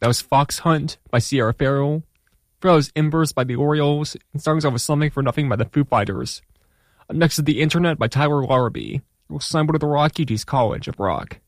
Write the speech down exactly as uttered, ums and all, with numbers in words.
That was Fox Hunt by Sierra Farrell. That was Embers by the Orioles. And songs off with Something for Nothing by the Foo Fighters. Up next is The Internet by Tyler Larrabee. We'll sign to the Rock U T's College of Rock.